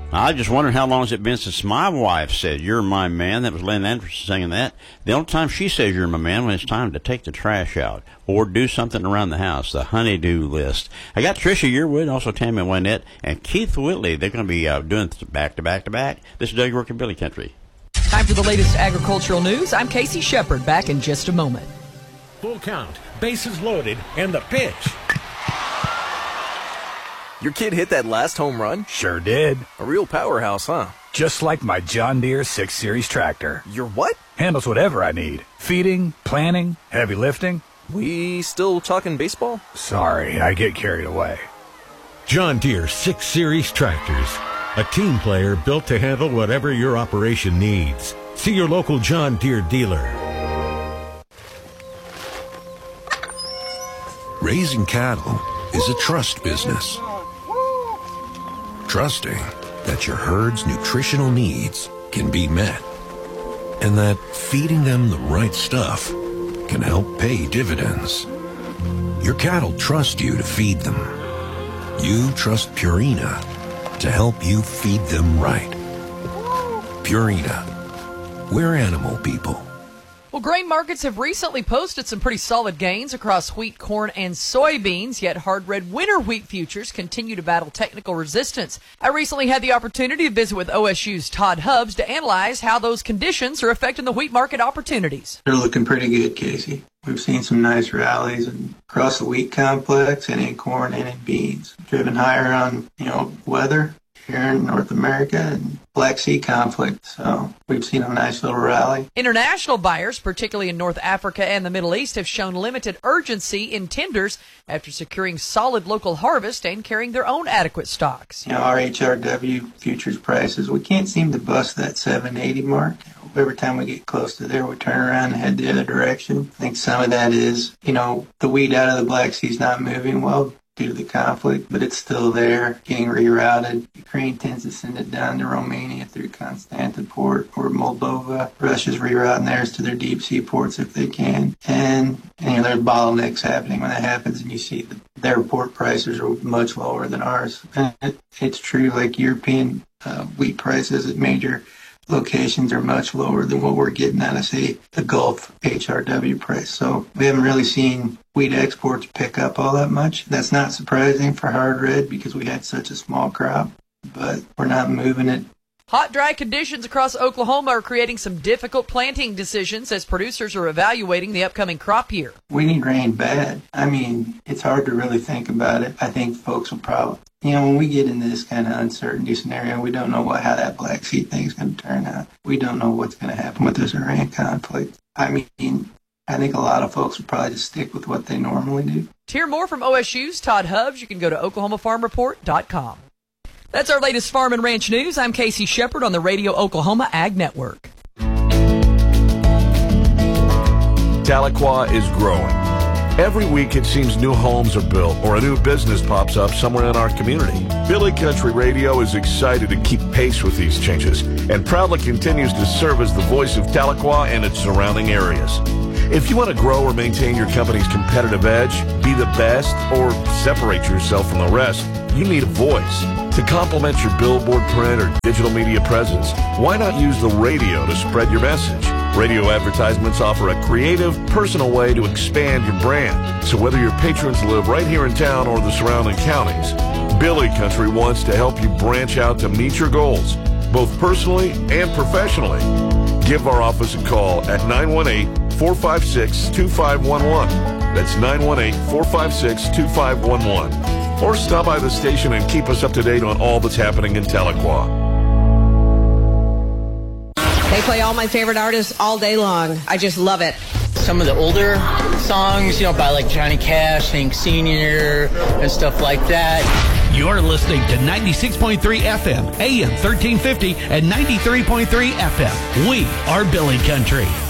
I just wondered how long has it been since my wife said, "You're my man." That was Lynn Anderson singing that. The only time she says "you're my man" when it's time to take the trash out or do something around the house, the honey-do list. I got Tricia Yearwood, also Tammy Wynette, and Keith Whitley. They're going to be doing back-to-back. This is Doug York in Billy Country. Time for the latest agricultural news. I'm Casey Shepard, back in just a moment. Full count, bases loaded, and the pitch. Your kid hit that last home run? Sure did. A real powerhouse, huh? Just like my John Deere 6 Series tractor. Your what? Handles whatever I need. Feeding, planting, heavy lifting. We still talking baseball? Sorry, I get carried away. John Deere 6 Series tractors. A team player built to handle whatever your operation needs. See your local John Deere dealer. Raising cattle is a trust business. Trusting that your herd's nutritional needs can be met, and that feeding them the right stuff can help pay dividends. Your cattle trust you to feed them. You trust Purina to help you feed them right. Purina. We're animal people. Well, grain markets have recently posted some pretty solid gains across wheat, corn, and soybeans, yet hard red winter wheat futures continue to battle technical resistance. I recently had the opportunity to visit with OSU's Todd Hubbs to analyze how those conditions are affecting the wheat market opportunities. They're looking pretty good, Casey. We've seen some nice rallies across the wheat complex and in corn and in beans, driven higher on, weather here in North America and Black Sea conflict. So we've seen a nice little rally. International buyers, particularly in North Africa and the Middle East, have shown limited urgency in tenders after securing solid local harvest and carrying their own adequate stocks. Our HRW futures prices, we can't seem to bust that 780 mark. Every time we get close to there, we turn around and head the other direction. I think some of that is, the wheat out of the Black Sea is not moving well due to the conflict, but it's still there, getting rerouted. Ukraine tends to send it down to Romania through Constantinople or Moldova. Russia's rerouting theirs to their deep sea ports if they can. And there's bottlenecks happening when that happens, and you see their port prices are much lower than ours. And it's true, like European wheat prices at major locations are much lower than what we're getting out of, say, the Gulf HRW price. So we haven't really seen wheat exports pick up all that much. That's not surprising for hard red because we had such a small crop, but we're not moving it. Hot, dry conditions across Oklahoma are creating some difficult planting decisions as producers are evaluating the upcoming crop year. We need rain bad. It's hard to really think about it. I think folks will probably, when we get into this kind of uncertainty scenario, we don't know how that Black Sea thing's going to turn out. We don't know what's going to happen with this Iran conflict. I think a lot of folks will probably just stick with what they normally do. To hear more from OSU's Todd Hubbs, you can go to OklahomaFarmReport.com. That's our latest farm and ranch news. I'm Casey Shepard on the Radio Oklahoma Ag Network. Tahlequah is growing. Every week it seems new homes are built or a new business pops up somewhere in our community. Billy Country Radio is excited to keep pace with these changes and proudly continues to serve as the voice of Tahlequah and its surrounding areas. If you want to grow or maintain your company's competitive edge, be the best, or separate yourself from the rest, you need a voice. To complement your billboard, print, or digital media presence, why not use the radio to spread your message? Radio advertisements offer a creative, personal way to expand your brand. So whether your patrons live right here in town or the surrounding counties, Billy Country wants to help you branch out to meet your goals, both personally and professionally. Give our office a call at 918-456-2511. That's 918-456-2511. Or stop by the station and keep us up to date on all that's happening in Tahlequah. They play all my favorite artists all day long. I just love it. Some of the older songs, by like Johnny Cash, Hank Sr., and stuff like that. You're listening to 96.3 FM, AM 1350, and 93.3 FM. We are Billy Country.